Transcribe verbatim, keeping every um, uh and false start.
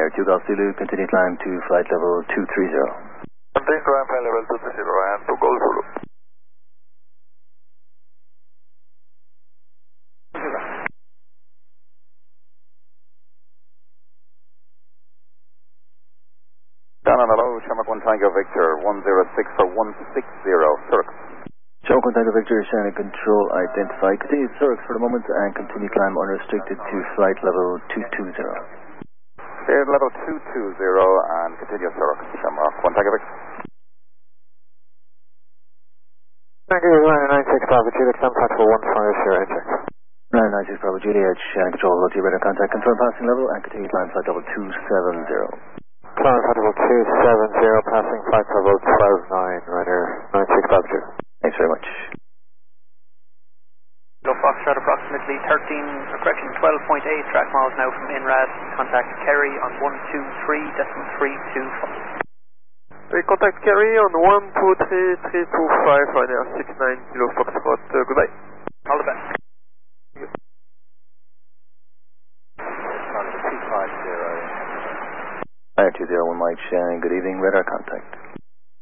Air two Golf Zulu, continue climb to flight level two three zero. Continue climb flight level two three zero and two Golf Zulu. Down on the low, Shamrock one Tango Victor, one zero six for one six zero, Zurich. Shamrock one Tango Victor, Shannon control identified. Continue Zurich for the moment and continue climb unrestricted to flight level two two zero. Cleared level two two zero and continue Zurich, Shamrock one Tango Victor. Thank you, nine six Bravo Juliet, climb flight level one five zero, check. nine nine six Bravo Juliet, Shannon control, hello to your radar contact, confirm passing level and continue climb flight level two seven zero. Climb flight level two seven zero, passing flight level twelve nine, radar nine six Bravo Juliet. Thanks very much. Kilo Foxtrot approximately thirteen, or correction, twelve point eight track miles now from INRAD. Contact Kerry on one two three point three two five. We contact Kerry on one two three point three two five, radar six nine Kilo Foxtrot. Uh, goodbye. All the best. two five zero. Air two zero one Mike, Shannon, good evening, radar contact.